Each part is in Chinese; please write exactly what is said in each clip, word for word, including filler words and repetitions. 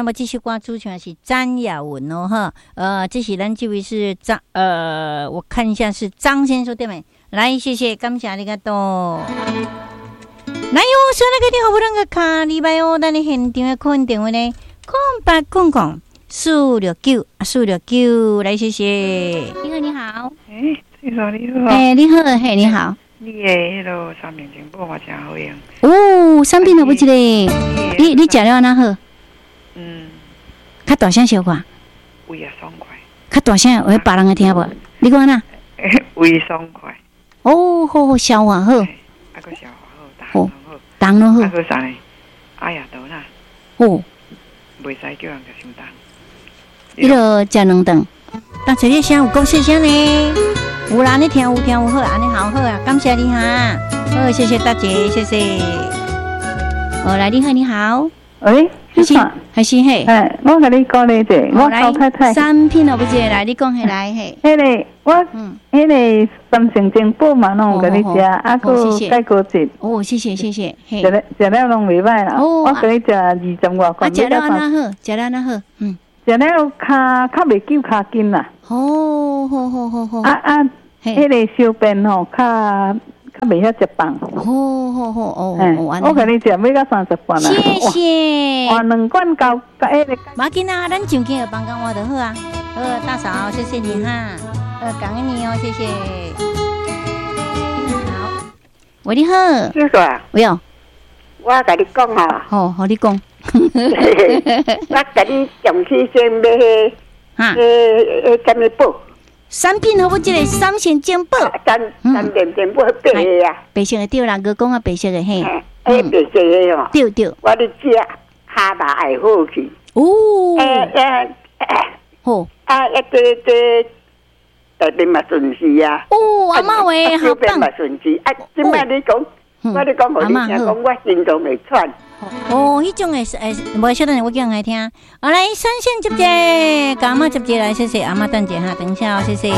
播这首歌主唱是詹雅文哦哈，呃，这是咱这位是张呃，我看一下是张先生对没？来，谢谢，感谢你个多。来哟，所有个你好不能个卡礼拜哦，咱的现场的客运电话呢，空八空空四六九四六九，来谢谢。你好，你好。 诶，你好，你好。 诶，你好，嘿，你好。 你的迄个三明治煲嘛真好用。 哦，三品好不一个？你你食了安那好？ 嗯。 较大声小可。 胃也爽快。 较大声，有别人会听无？你讲哪？ 胃爽快。 哦，好好消化好。 啊，个消化好， 好，重都好。 啊，个啥呢？哎呀，倒啦。 哦。 袂使叫人个伤重。 伊落食两顿，但这个声有够细声呢。有啦，你听有听有好，安尼好好啊，感谢你哈。好，谢谢大姐，谢谢。哦，来，你好，你好。 喂， 还是还是嘿？ 哎，我甲你讲咧者，我老太太。 三品哦，不是，来，你讲起来嘿。 迄个我，嗯，迄个三成正补嘛，拢甲你食，啊个钙骨质。 哦，谢谢谢谢。 食了食了拢袂歹啦。哦，我甲你食二十外块。 啊，食了安那好，食了安那好，嗯。 食了骹较袂揪骹筋啦。 哦，好好好好。 啊啊，迄个小便吼，较较袂遐食饭。 好好好哦， 我甲你食要到三十罐啦。 谢谢。 换两罐高，甲迄个。 马吉娜，咱上去的帮干我就好啊。好，大嫂，谢谢你哈。呃，感恩你哦，谢谢。你好，喂，你好。 这个啊？ 喂哦。 我甲你讲啊。 好，好，你讲。 我甲你上去先买迄， 哈， 迄迄什么布？ 三品好不？这个三线金布， 三三点金布白的啊， 白色的对啦，哥讲啊，白色的嘿， 诶，白色的哦， 对对， 我咧食下巴爱好去， 哦， 诶诶， 好， 啊，一个个大便嘛顺时啊， 哦，阿妈喂，好棒， 嘛顺时，啊，即摆你讲，我咧讲互你听，讲我心脏会喘。 哦，迄种诶，诶，无晓得我叫人来听。好，来三线接接，甲阿妈接接来，谢谢阿妈等者哈，等一下哦，谢谢。来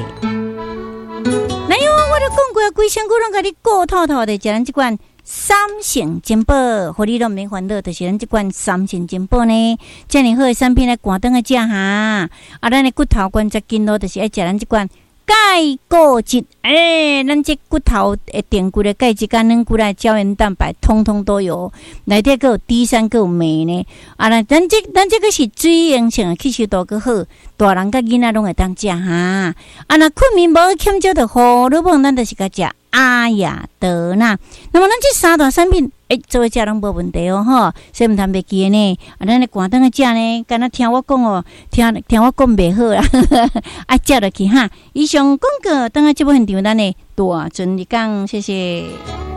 哟，我都讲过，规身躯拢甲你顾透透的，食咱即款三线金宝，互你拢免烦恼，就是咱即款三线金宝呢，遮尔好诶产品来寒顿个食哈。啊，咱诶骨头关节筋咯，就是爱食咱即款。钙骨质，诶、欸，咱这骨头诶，垫骨的钙质、甲软骨来胶原蛋白，通通都有。内底还有 D 三，还有镁呢。啊，咱咱这咱这个是水溶性的，吸收度更好，大人甲囡仔拢会当食哈。啊，那困眠无欠少的胡萝卜，咱就是甲食阿雅德纳。那么咱这三大产品。诶，做伙食拢无问题哦，吼，所以毋通袂记的呢。啊，咱咧寒顿个食呢，敢若听我讲哦，听听我讲袂好啦，啊，食落去哈。以上广告，等下节目现场咱呢大阵日讲，谢谢。